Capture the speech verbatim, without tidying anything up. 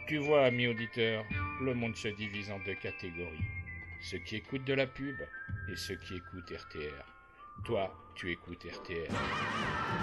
Tu vois, ami auditeur, le monde se divise en deux catégories. Ceux qui écoutent de la pub et ceux qui écoutent R T R. Toi, tu écoutes R T R.